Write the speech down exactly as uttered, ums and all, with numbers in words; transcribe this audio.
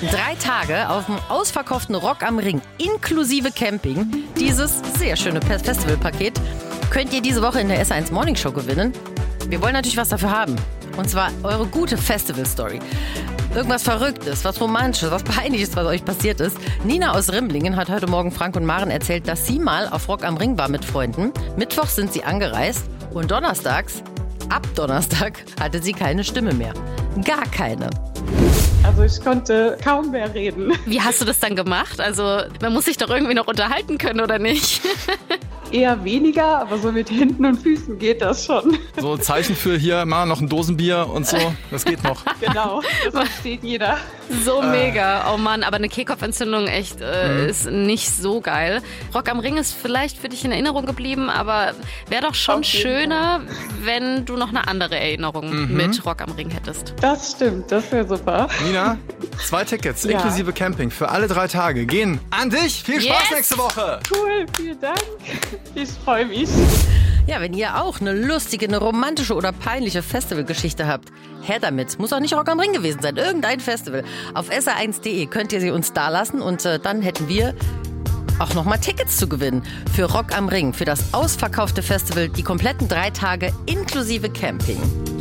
Drei Tage auf dem ausverkauften Rock am Ring inklusive Camping. Dieses sehr schöne Festivalpaket könnt ihr diese Woche in der S eins Morning Show gewinnen. Wir wollen natürlich was dafür haben. Und zwar eure gute Festival-Story. Irgendwas Verrücktes, was Romantisches, was Peinliches, was euch passiert ist. Nina aus Rimlingen hat heute Morgen Frank und Maren erzählt, dass sie mal auf Rock am Ring war mit Freunden. Mittwoch sind sie angereist und donnerstags, ab Donnerstag, hatte sie keine Stimme mehr. Gar keine. Also ich konnte kaum mehr reden. Wie hast du das dann gemacht? Also man muss sich doch irgendwie noch unterhalten können, oder nicht? Eher weniger, aber so mit Händen und Füßen geht das schon. So Zeichen für hier, mal noch ein Dosenbier und so, das geht noch. Genau, das versteht jeder. So äh. mega. Oh Mann, aber eine Kehlkopfentzündung echt äh, mhm. ist nicht so geil. Rock am Ring ist vielleicht für dich in Erinnerung geblieben, aber wäre doch schon schöner, Fall. wenn du noch eine andere Erinnerung mhm. mit Rock am Ring hättest. Das stimmt, das wäre super. Nina, zwei Tickets, ja. inklusive Camping für alle drei Tage gehen an dich. Viel Spaß yes. nächste Woche. Cool, vielen Dank. Ich freue mich. Ja, wenn ihr auch eine lustige, eine romantische oder peinliche Festivalgeschichte habt, her damit. Muss auch nicht Rock am Ring gewesen sein. Irgendein Festival. Auf S R eins punkt de könnt ihr sie uns da lassen und äh, dann hätten wir auch nochmal Tickets zu gewinnen für Rock am Ring, für das ausverkaufte Festival, die kompletten drei Tage inklusive Camping.